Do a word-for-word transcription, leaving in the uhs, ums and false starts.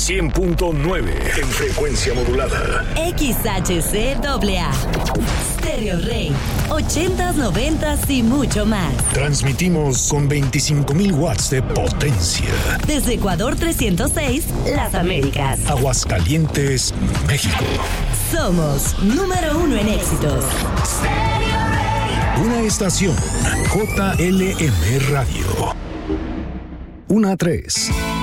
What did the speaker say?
cien punto nueve en frecuencia modulada. X H C A A. Stereo Rey. ochentas, noventas y mucho más. Transmitimos con veinticinco mil watts de potencia. Desde Ecuador trescientos seis, Las Américas. Aguascalientes, México. Somos número uno en éxitos. Stereo Rey. Una estación. J L M Radio. Una a tres.